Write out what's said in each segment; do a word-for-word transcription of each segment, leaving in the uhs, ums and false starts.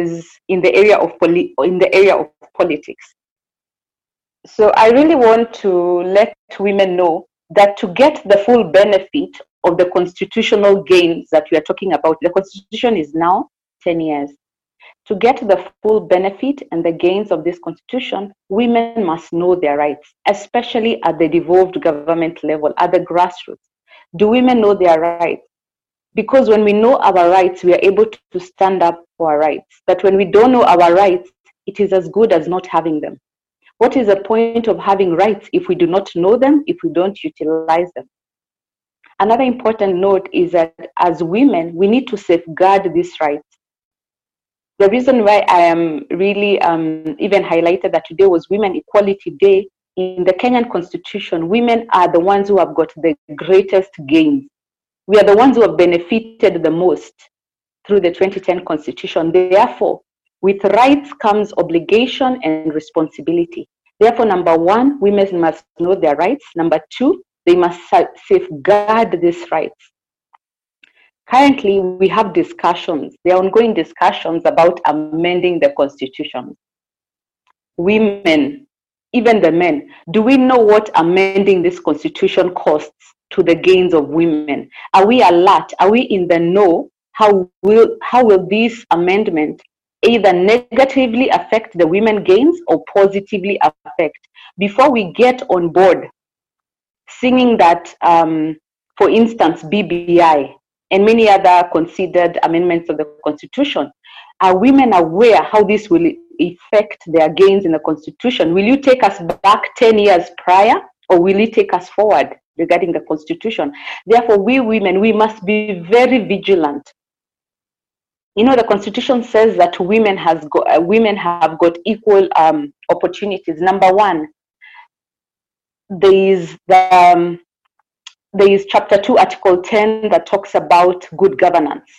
as in the area of poli- in the area of politics. So I really want to let women know that to get the full benefit of the constitutional gains that we are talking about, the constitution is now ten years. To get the full benefit and the gains of this constitution, women must know their rights, especially at the devolved government level, at the grassroots. Do women know their rights? Because when we know our rights, we are able to stand up for our rights. But when we don't know our rights, it is as good as not having them. What is the point of having rights if we do not know them, if we don't utilize them? Another important note is that as women, we need to safeguard these rights. The reason why I am really um, even highlighted that today was Women Equality Day, in the Kenyan Constitution, women are the ones who have got the greatest gains. We are the ones who have benefited the most through the twenty ten Constitution. Therefore, with rights comes obligation and responsibility. Therefore, number one, women must know their rights. Number two, they must safeguard these rights. Currently, we have discussions, there are ongoing discussions about amending the Constitution. Women, even the men, do we know what amending this Constitution costs to the gains of women? Are we alert? Are we in the know? How will, how will this amendment either negatively affect the women gains or positively affect? Before we get on board singing that, um, for instance, B B I and many other considered amendments of the Constitution, are women aware how this will affect their gains in the Constitution? Will you take us back ten years prior, or will you take us forward regarding the Constitution? Therefore, we women, we must be very vigilant. You know, the Constitution says that women has got, uh, women have got equal um, opportunities. Number one, there is the um, there is chapter two, article ten, that talks about good governance.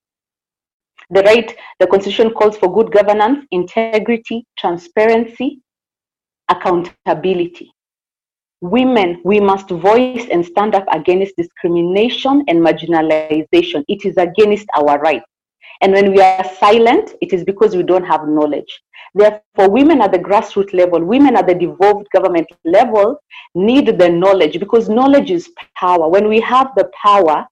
The right, the Constitution calls for good governance, integrity, transparency, accountability. Women, we must voice and stand up against discrimination and marginalization. It is against our rights. And when we are silent, it is because we don't have knowledge. Therefore, women at the grassroots level, women at the devolved government level need the knowledge, because knowledge is power. When we have the power,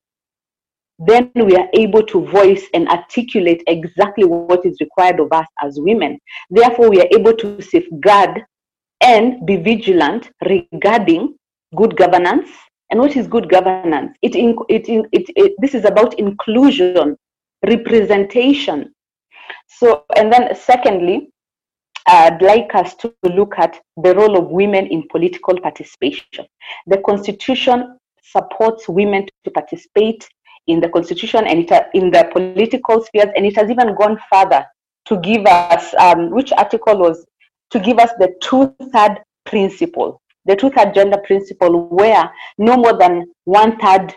then we are able to voice and articulate exactly what is required of us as women. Therefore, we are able to safeguard and be vigilant regarding good governance. And what is good governance? It, it, it, it, it, this is about inclusion, representation. So, and then secondly, I'd like us to look at the role of women in political participation. The Constitution supports women to participate in the Constitution and it, in the political spheres, and it has even gone further to give us, um, which article was, to give us the two-third principle, the two-third gender principle, where no more than one-third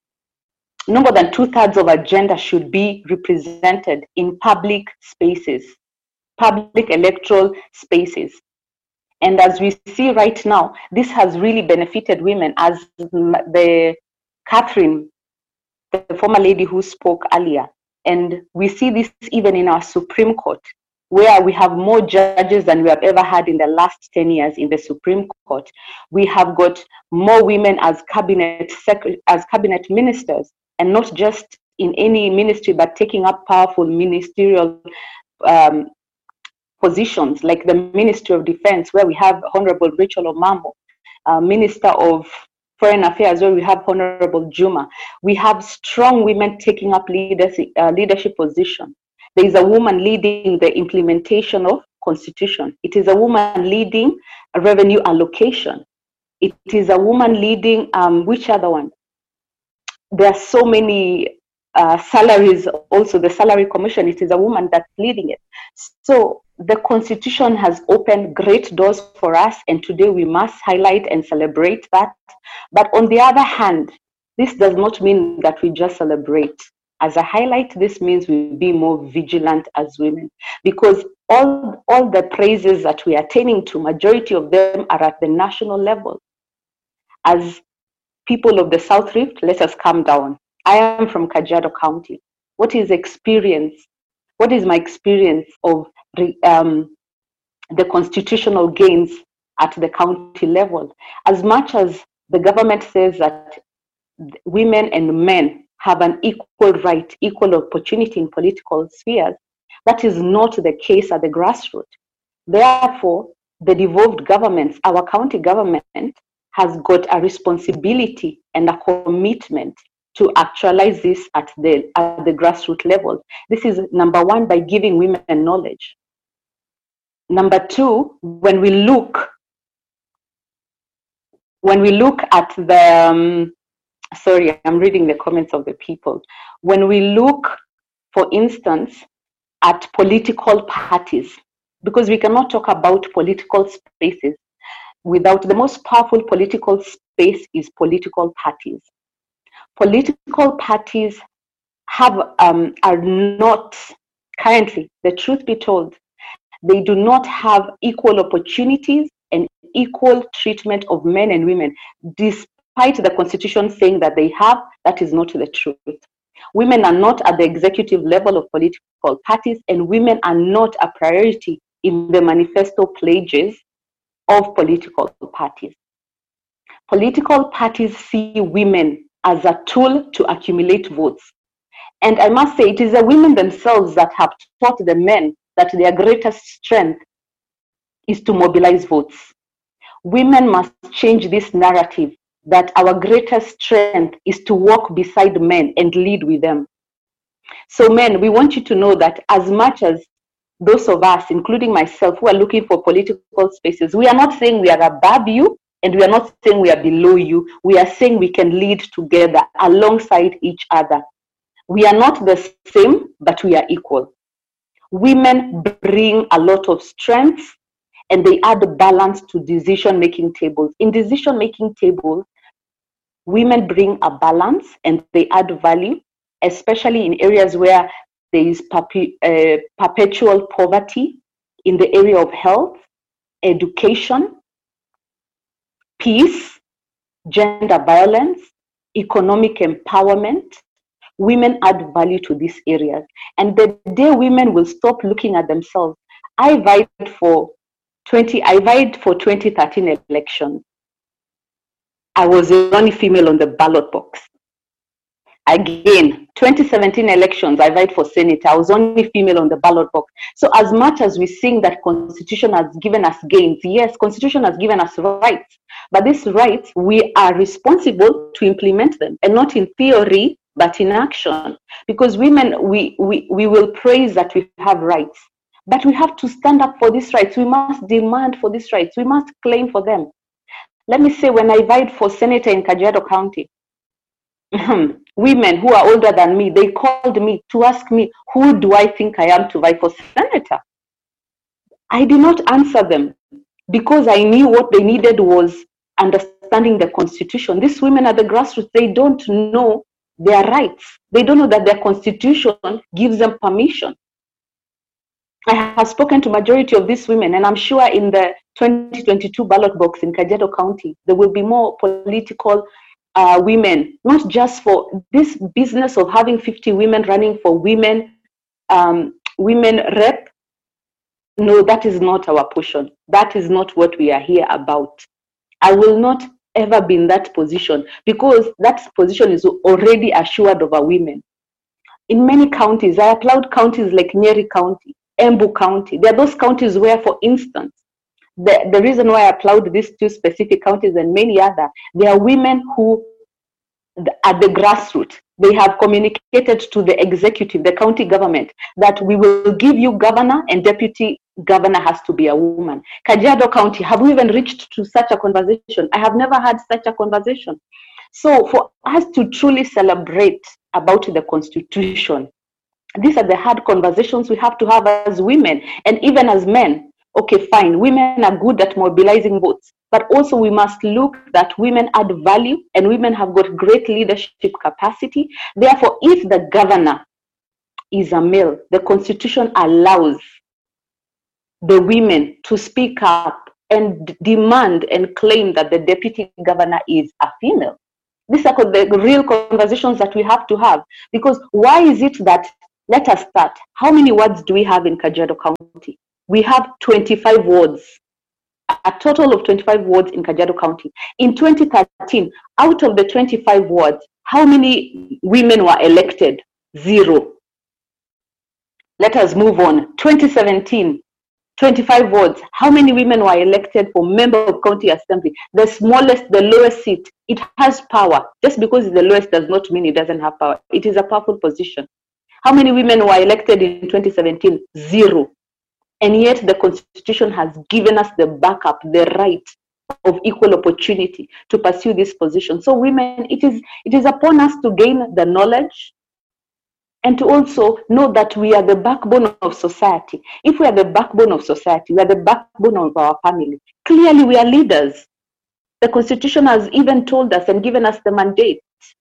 No more than two-thirds of our gender should be represented in public spaces, public electoral spaces. And as we see right now, this has really benefited women, as the Catherine, the former lady who spoke earlier. And we see this even in our Supreme Court, where we have more judges than we have ever had in the last ten years in the Supreme Court. We have got more women as cabinet sec- as cabinet ministers, and not just in any ministry, but taking up powerful ministerial um, positions, like the Ministry of Defense, where we have Honorable Rachel Omamo, uh, Minister of Foreign Affairs, where we have Honorable Juma. We have strong women taking up leadership, uh, leadership position. There is a woman leading the implementation of Constitution. It is a woman leading revenue allocation. It is a woman leading, um, which other one? There are so many uh, salaries, also the Salary Commission. It is a woman that's leading it. So the Constitution has opened great doors for us, and today we must highlight and celebrate that. But on the other hand, this does not mean that we just celebrate. As a highlight, this means we be more vigilant as women, because all, all the praises that we are attaining to, majority of them are at the national level. As people of the South Rift, let us calm down. I am from Kajiado County. What is experience What is my experience of um, the constitutional gains at the county level? As much as the government says that women and men have an equal right, equal opportunity in political spheres, that is not the case at the grassroots. Therefore, the devolved governments, our county government, has got a responsibility and a commitment to actualize this at the, at the grassroots level. This is number one, by giving women knowledge. Number two, when we look, when we look at the, um, sorry, I'm reading the comments of the people. When we look, for instance, at political parties, because we cannot talk about political spaces without the most powerful political space is political parties. Political parties have um, are not currently, the truth be told, they do not have equal opportunities and equal treatment of men and women, despite the constitution saying that they have. That is not the truth. Women are not at the executive level of political parties, and women are not a priority in the manifesto pledges of political parties. Political parties see women as a tool to accumulate votes. And I must say, it is the women themselves that have taught the men that their greatest strength is to mobilize votes. Women must change this narrative that our greatest strength is to walk beside men and lead with them. So men, we want you to know that as much as those of us, including myself, who are looking for political spaces, we are not saying we are above you, and we are not saying we are below you. We are saying we can lead together alongside each other. We are not the same, but we are equal. Women bring a lot of strength, and they add balance to decision-making tables. In decision-making tables, women bring a balance and they add value, especially in areas where there is perpe uh, perpetual poverty, in the area of health, education, peace, gender violence, economic empowerment. Women add value to these areas. And the day women will stop looking at themselves, I vied for twenty, I vied for twenty thirteen elections. I was the only female on the ballot box. Again, twenty seventeen elections, I vied for Senate. I was only female on the ballot box. So as much as we think that Constitution has given us gains, yes, Constitution has given us rights, but these rights, we are responsible to implement them, and not in theory, but in action. Because women, we, we, we will praise that we have rights, but we have to stand up for these rights. We must demand for these rights. We must claim for them. Let me say, when I vied for senator in Kajiado County, women who are older than me, they called me to ask me, who do I think I am to vie for senator? I did not answer them because I knew what they needed was understanding the Constitution. These women at the grassroots, they don't know their rights. They don't know that their Constitution gives them permission. I have spoken to majority of these women, and I'm sure in the twenty twenty-two ballot box in Kajiado County, there will be more political uh, women, not just for this business of having fifty women running for women, um, women rep. No, that is not our portion. That is not what we are here about. I will not ever be in that position, because that position is already assured of our women. In many counties, I applaud counties like Nyeri County, Embu County. There are those counties where, for instance, the, the reason why I applaud these two specific counties and many other, there are women who, at the grassroots, they have communicated to the executive, the county government, that we will give you governor, and deputy governor has to be a woman. Kajiado County, have we even reached to such a conversation? I have never had such a conversation. So for us to truly celebrate about the Constitution, these are the hard conversations we have to have as women, and even as men. Okay, fine, women are good at mobilizing votes, but also we must look that women add value, and women have got great leadership capacity. Therefore, if the governor is a male, the Constitution allows the women to speak up and demand and claim that the deputy governor is a female. These are the real conversations that we have to have, because why is it that Let us start. How many wards do we have in Kajiado County? We have twenty-five wards, a total of twenty-five wards in Kajiado County. In twenty thirteen, out of the twenty-five wards, how many women were elected? Zero. Let us move on. twenty seventeen, twenty-five wards. How many women were elected for member of county assembly? The smallest, the lowest seat. It has power. Just because it's the lowest does not mean it doesn't have power. It is a powerful position. How many women were elected in twenty seventeen? Zero. And yet the Constitution has given us the backup, the right of equal opportunity to pursue this position. So women, it is, it is upon us to gain the knowledge and to also know that we are the backbone of society. If we are the backbone of society, we are the backbone of our family. Clearly, we are leaders. The Constitution has even told us and given us the mandate.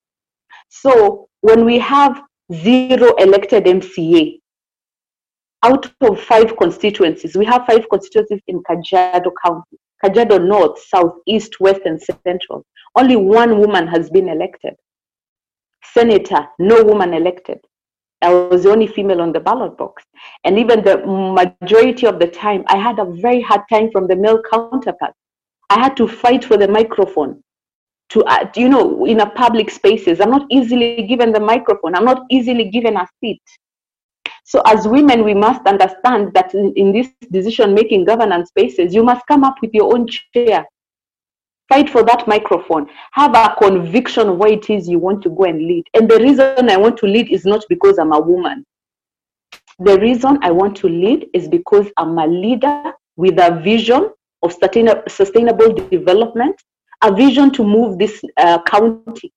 So when we have zero elected M C A out of five constituencies, we have five constituencies in Kajiado County, Kajiado North, South, East, West, and Central. Only one woman has been elected. Senator, no woman elected. I was the only female on the ballot box. And even the majority of the time, I had a very hard time from the male counterpart. I had to fight for the microphone. To, uh, you know, in a public spaces, I'm not easily given the microphone. I'm not easily given a seat. So as women, we must understand that in, in this decision-making governance spaces, you must come up with your own chair. Fight for that microphone. Have a conviction of why it is you want to go and lead. And the reason I want to lead is not because I'm a woman. The reason I want to lead is because I'm a leader with a vision of sustainable development, a vision to move this uh, county,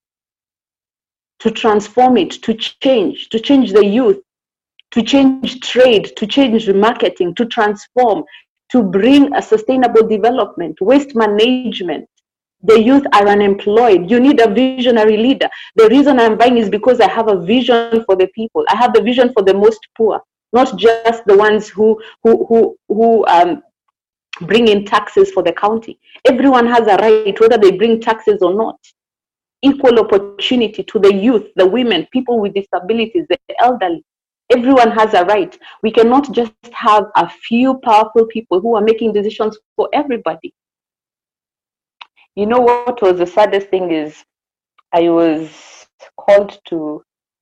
to transform it, to change, to change the youth, to change trade, to change marketing, to transform, to bring a sustainable development, waste management. The youth are unemployed. You need a visionary leader. The reason I'm vying is because I have a vision for the people. I have the vision for the most poor, not just the ones who who who who um, bring in taxes for the county. Everyone has a right, whether they bring taxes or not. Equal opportunity to the youth, the women, people with disabilities, the elderly. Everyone has a right. We cannot just have a few powerful people who are making decisions for everybody. You know what was the saddest thing is I was called to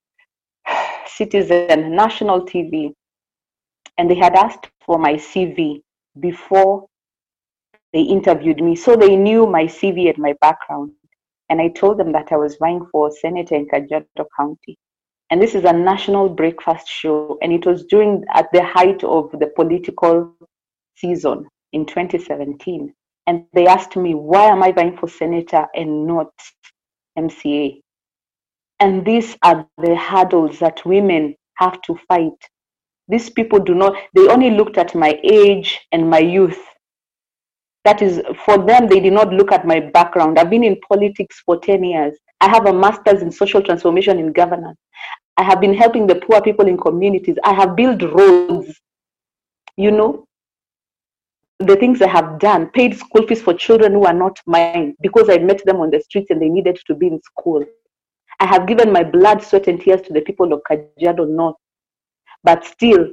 Citizen National T V and they had asked for my C V before they interviewed me. So they knew my C V and my background. And I told them that I was vying for senator in Kajiado County. And this is a national breakfast show. And it was during, at the height of the political season in twenty seventeen. And they asked me, why am I vying for senator and not M C A? And these are the hurdles that women have to fight. These people do not, they only looked at my age and my youth. That is, for them, they did not look at my background. I've been in politics for ten years. I have a master's in social transformation in governance. I have been helping the poor people in communities. I have built roads, you know, the things I have done, paid school fees for children who are not mine because I met them on the streets and they needed to be in school. I have given my blood, sweat, and tears to the people of Kajiado North. But still,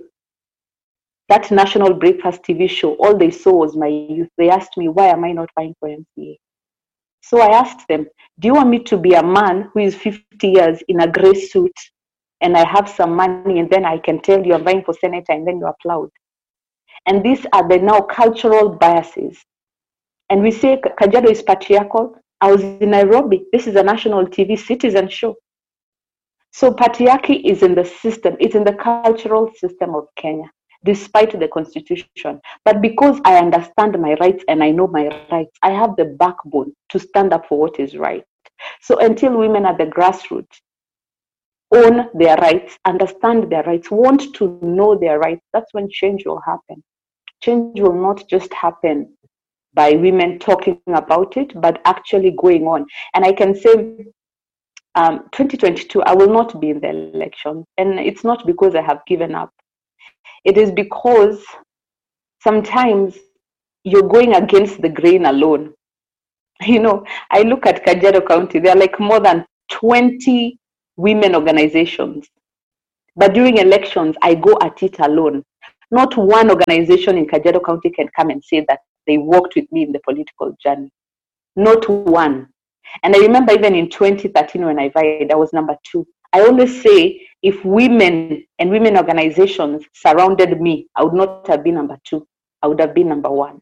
that national breakfast T V show, all they saw was my youth. They asked me, why am I not vying for M C A? So I asked them, do you want me to be a man who is fifty years in a gray suit and I have some money and then I can tell you I'm vying for senator and then you applaud? And these are the now cultural biases. And we say Kajiado is patriarchal. I was in Nairobi. This is a national T V citizen show. So patriarchy is in the system. It's in the cultural system of Kenya, despite the constitution. But because I understand my rights and I know my rights, I have the backbone to stand up for what is right. So until women at the grassroots own their rights, understand their rights, want to know their rights, that's when change will happen. Change will not just happen by women talking about it, but actually going on. And I can say um, twenty twenty-two, I will not be in the election. And it's not because I have given up. It is because sometimes you're going against the grain alone. You know, I look at Kajiado County, there are like more than twenty women organizations. But during elections, I go at it alone. Not one organization in Kajiado County can come and say that they worked with me in the political journey. Not one. And I remember even in twenty thirteen when I vied, I was number two. I always say if women and women organizations surrounded me, I would not have been number two. I would have been number one.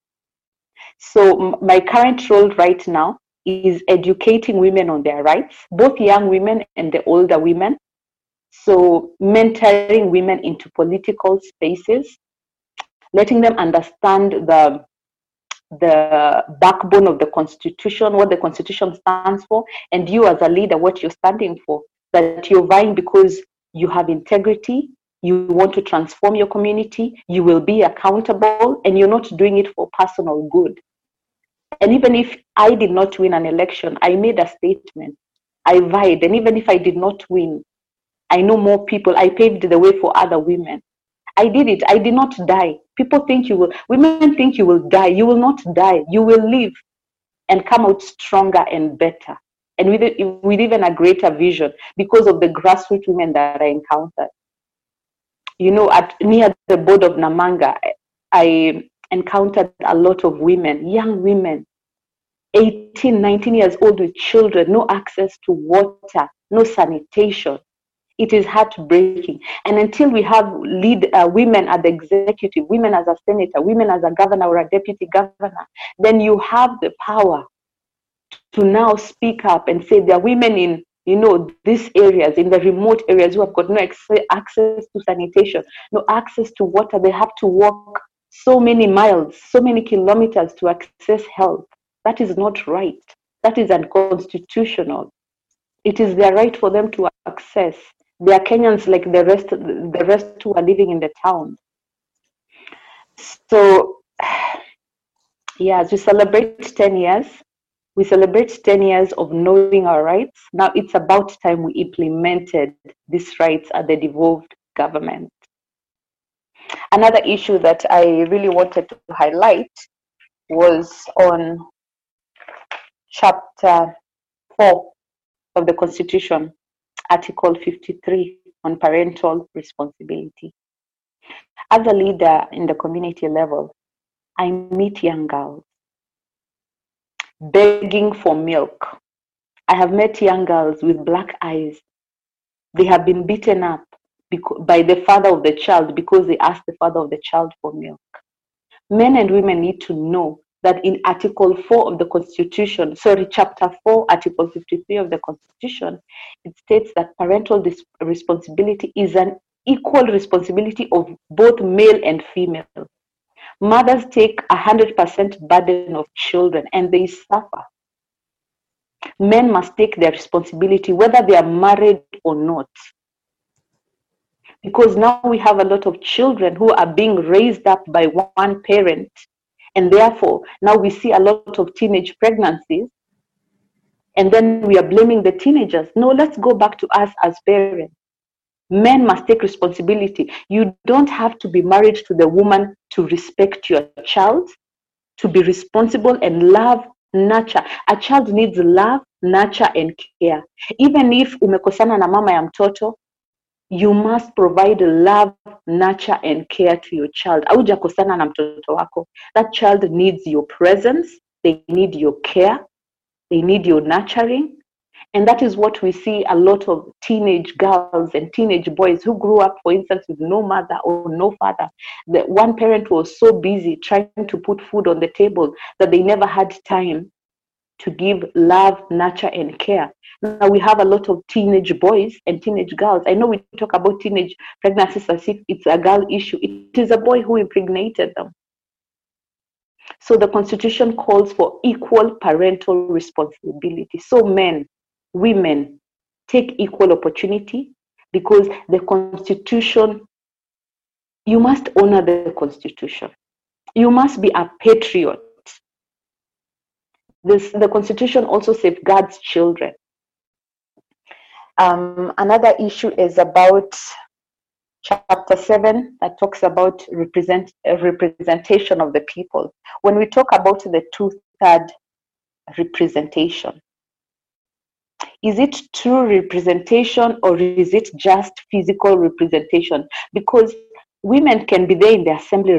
So my current role right now is educating women on their rights, both young women and the older women. So mentoring women into political spaces, letting them understand the the backbone of the Constitution, what the Constitution stands for, and you as a leader, what you're standing for, that you're vying because you have integrity, you want to transform your community, you will be accountable, and you're not doing it for personal good. And even if I did not win an election, I made a statement. I vied, and even if I did not win, I know more people. I paved the way for other women. I did it. I did not die. People think you will, women think you will die. You will not die. You will live and come out stronger and better. And with, with even a greater vision because of the grassroots women that I encountered. You know, at near the board of Namanga, I encountered a lot of women, young women, eighteen, nineteen years old with children, no access to water, no sanitation. It is heartbreaking. And until we have lead uh, women at the executive, women as a senator, women as a governor or a deputy governor, then you have the power to now speak up and say there are women in, you know, these areas, in the remote areas who have got no access to sanitation, no access to water. They have to walk so many miles, so many kilometers to access health. That is not right. That is unconstitutional. It is their right for them to access. They are Kenyans like the rest, the rest who are living in the town. So, yeah, as we celebrate ten years, we celebrate ten years of knowing our rights. Now it's about time we implemented these rights at the devolved government. Another issue that I really wanted to highlight was on chapter four of the Constitution, Article fifty-three on parental responsibility. As a leader in the community level, I meet young girls begging for milk. I have met young girls with black eyes. They have been beaten up by the father of the child because they asked the father of the child for milk. Men and women need to know that in Article four of the Constitution, sorry, Chapter four, Article fifty-three of the Constitution, it states that parental responsibility is an equal responsibility of both male and female. Mothers take one hundred percent burden of children and they suffer. Men must take their responsibility whether they are married or not. Because now we have a lot of children who are being raised up by one parent, and therefore now we see a lot of teenage pregnancies, and then we are blaming the teenagers. No, let's go back to us as parents. Men must take responsibility. You don't have to be married to the woman to respect your child, to be responsible and love, nurture. A child needs love, nurture, and care. Even if umekosana na mama ya mtoto, you must provide love, nurture, and care to your child. Haujakosana na mtoto wako. That child needs your presence. They need your care. They need your nurturing. And that is what we see a lot of teenage girls and teenage boys who grew up, for instance, with no mother or no father. The one parent was so busy trying to put food on the table that they never had time to give love, nurture, and care. Now we have a lot of teenage boys and teenage girls. I know we talk about teenage pregnancies as if it's a girl issue. It is a boy who impregnated them. So the Constitution calls for equal parental responsibility. So men, women, take equal opportunity, because the Constitution, you must honor the Constitution. You must be a patriot. This, the Constitution also safeguards children. Um, another issue is about chapter seven that talks about represent, uh, representation of the people. When we talk about the two-third representation, Is it true representation or is it just physical representation? Because women can be there in the assembly